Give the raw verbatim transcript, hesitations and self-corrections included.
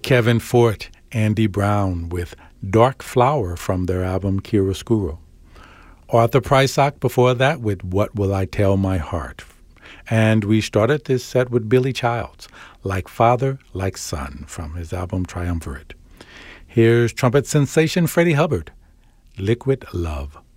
Kevin Fort, Andy Brown with Dark Flower from their album Chiaroscuro. Arthur Prysock before that with What Will I Tell My Heart. And we started this set with Billy Childs, Like Father, Like Son, from his album Triumvirate. Here's trumpet sensation Freddie Hubbard, Liquid Love.